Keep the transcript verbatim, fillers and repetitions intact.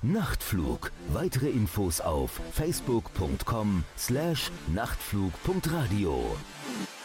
Nachtflug. Weitere Infos auf facebook punkt com slash nachtflug punkt radio.